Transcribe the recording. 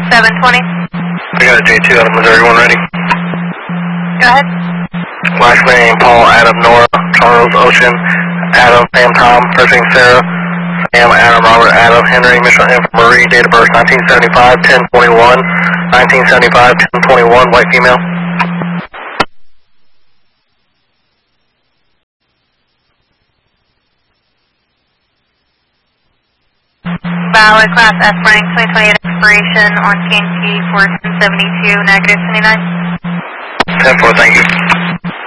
720. We got a J2 out of Missouri, one ready. Go ahead. Last name, Paul, Adam, Nora, Charles, Ocean, Adam, Sam, Tom, first name, Sarah, Sam, Adam, Robert, Adam, Henry, Michelle, M, Marie, date of birth 1975, 1021, 1975, 1021, white female. Valid Class F rank 2028 expiration on KNT for 1072, negative 29. 10-4, thank you.